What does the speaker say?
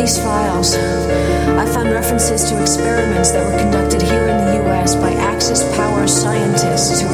these files, I found references to experiments that were conducted here in the U.S. by Axis Power scientists who